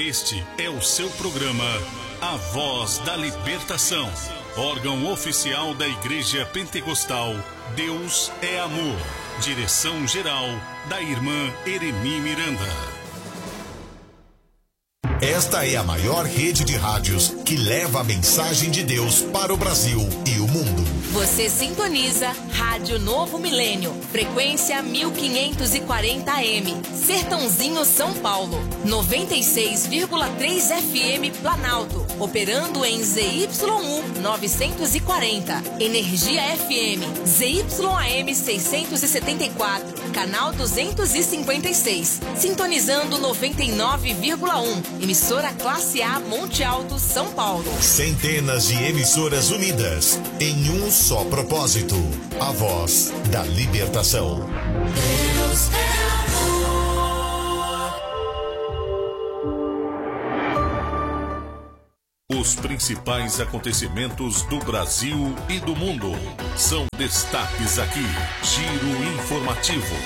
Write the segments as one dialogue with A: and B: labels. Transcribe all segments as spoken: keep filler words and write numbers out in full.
A: Este é o seu programa A Voz da Libertação, órgão oficial da Igreja Pentecostal Deus é Amor. Direção-geral da irmã Ereni Miranda.
B: Esta é a maior rede de rádios que leva a mensagem de Deus para o Brasil e o mundo.
C: Você sintoniza Rádio Novo Milênio, frequência mil quinhentos e quarenta A M, Sertãozinho, São Paulo, noventa e seis vírgula três F M Planalto, operando em Z Y U novecentos e quarenta, Energia F M, Z Y A M seiscentos e setenta e quatro, canal duzentos e cinquenta e seis, sintonizando noventa e nove vírgula um, emissora Classe A Monte Alto, São Paulo.
B: Centenas de emissoras unidas em um só propósito: a voz da libertação.
A: Deus é amor. Os principais acontecimentos do Brasil e do mundo são destaques aqui. Giro informativo.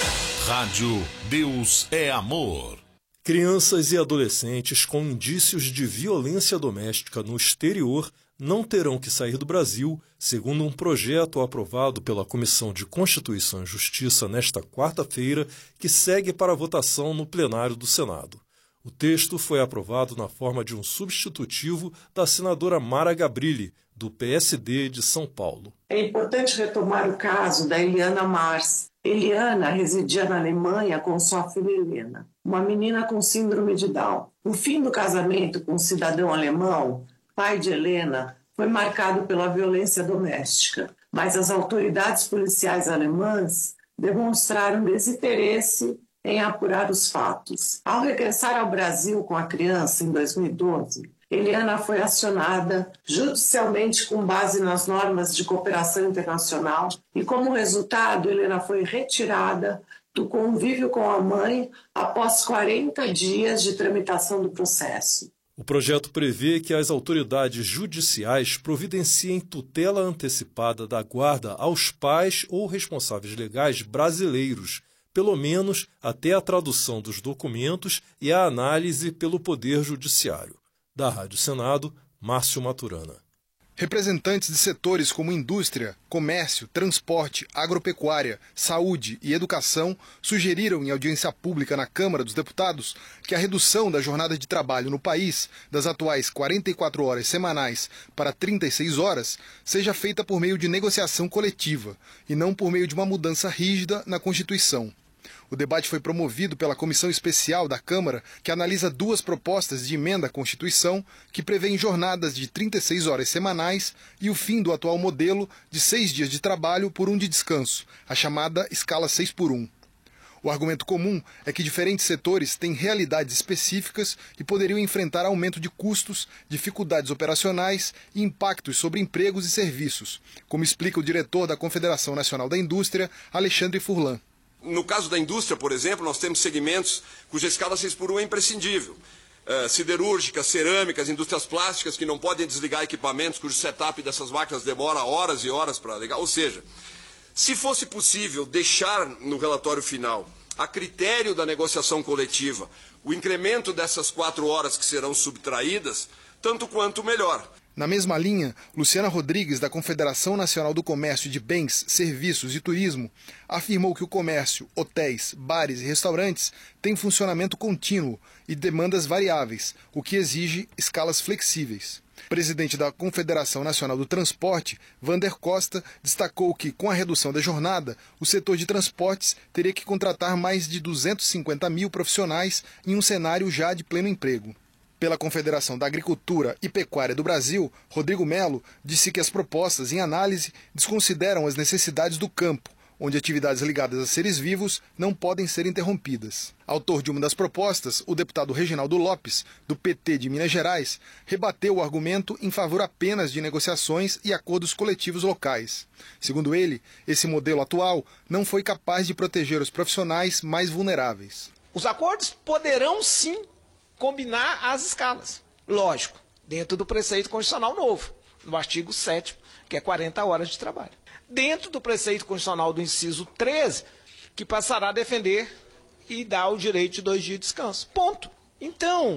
A: Rádio Deus é Amor.
D: Crianças e adolescentes com indícios de violência doméstica no exterior não terão que sair do Brasil, segundo um projeto aprovado pela Comissão de Constituição e Justiça nesta quarta-feira, que segue para votação no plenário do Senado. O texto foi aprovado na forma de um substitutivo da senadora Mara Gabrilli, do P S D de São Paulo.
E: É importante retomar o caso da Eliana Mars. Eliana residia na Alemanha com sua filha Helena, uma menina com síndrome de Down. O fim do casamento com um cidadão alemão, pai de Helena, foi marcado pela violência doméstica, mas as autoridades policiais alemãs demonstraram desinteresse em apurar os fatos. Ao regressar ao Brasil com a criança em dois mil e doze, Eliana foi acionada judicialmente com base nas normas de cooperação internacional e, como resultado, Helena foi retirada do convívio com a mãe após quarenta dias de tramitação do processo.
D: O projeto prevê que as autoridades judiciais providenciem tutela antecipada da guarda aos pais ou responsáveis legais brasileiros, pelo menos até a tradução dos documentos e a análise pelo Poder Judiciário. Da Rádio Senado, Márcio Maturana.
F: Representantes de setores como indústria, comércio, transporte, agropecuária, saúde e educação sugeriram em audiência pública na Câmara dos Deputados que a redução da jornada de trabalho no país, das atuais quarenta e quatro horas semanais para trinta e seis horas, seja feita por meio de negociação coletiva e não por meio de uma mudança rígida na Constituição. O debate foi promovido pela Comissão Especial da Câmara, que analisa duas propostas de emenda à Constituição que prevêem jornadas de trinta e seis horas semanais e o fim do atual modelo de seis dias de trabalho por um de descanso, a chamada escala seis por um. O argumento comum é que diferentes setores têm realidades específicas e poderiam enfrentar aumento de custos, dificuldades operacionais e impactos sobre empregos e serviços, como explica o diretor da Confederação Nacional da Indústria, Alexandre Furlan.
G: No caso da indústria, por exemplo, nós temos segmentos cuja escala seis por um é imprescindível. Uh, siderúrgicas, cerâmicas, indústrias plásticas que não podem desligar equipamentos, cujo setup dessas máquinas demora horas e horas para ligar. Ou seja, se fosse possível deixar no relatório final, a critério da negociação coletiva, o incremento dessas quatro horas que serão subtraídas, tanto quanto melhor.
F: Na mesma linha, Luciana Rodrigues, da Confederação Nacional do Comércio de Bens, Serviços e Turismo, afirmou que o comércio, hotéis, bares e restaurantes têm funcionamento contínuo e demandas variáveis, o que exige escalas flexíveis. O presidente da Confederação Nacional do Transporte, Vander Costa, destacou que, com a redução da jornada, o setor de transportes teria que contratar mais de duzentos e cinquenta mil profissionais em um cenário já de pleno emprego. Pela Confederação da Agricultura e Pecuária do Brasil, Rodrigo Melo disse que as propostas em análise desconsideram as necessidades do campo, onde atividades ligadas a seres vivos não podem ser interrompidas. Autor de uma das propostas, o deputado Reginaldo Lopes, do P T de Minas Gerais, rebateu o argumento em favor apenas de negociações e acordos coletivos locais. Segundo ele, esse modelo atual não foi capaz de proteger os profissionais mais vulneráveis.
H: Os acordos poderão sim combinar as escalas. Lógico, dentro do preceito constitucional novo, no artigo sétimo, que é quarenta horas de trabalho. Dentro do preceito constitucional do inciso treze, que passará a defender e dar o direito de dois dias de descanso. Ponto. Então,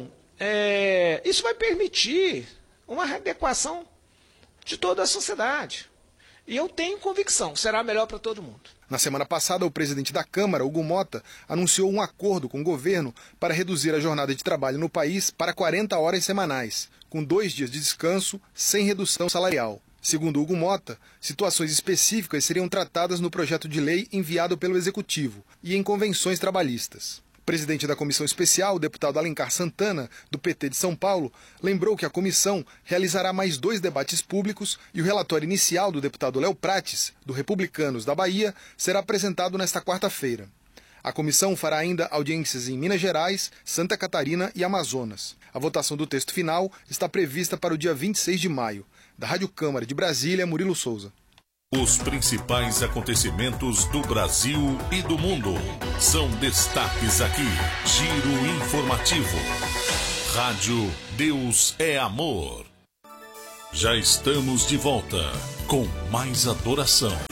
H: é, isso vai permitir uma readequação de toda a sociedade. E eu tenho convicção, será melhor para todo mundo.
F: Na semana passada, o presidente da Câmara, Hugo Mota, anunciou um acordo com o governo para reduzir a jornada de trabalho no país para quarenta horas semanais, com dois dias de descanso, sem redução salarial. Segundo Hugo Mota, situações específicas seriam tratadas no projeto de lei enviado pelo Executivo e em convenções trabalhistas. O presidente da Comissão Especial, o deputado Alencar Santana, do P T de São Paulo, lembrou que a comissão realizará mais dois debates públicos e o relatório inicial do deputado Léo Prates, do Republicanos da Bahia, será apresentado nesta quarta-feira. A comissão fará ainda audiências em Minas Gerais, Santa Catarina e Amazonas. A votação do texto final está prevista para o dia vinte e seis de maio. Da Rádio Câmara de Brasília, Murilo Souza.
A: Os principais acontecimentos do Brasil e do mundo são destaques aqui. Giro informativo. Rádio Deus é Amor. Já estamos de volta com mais adoração.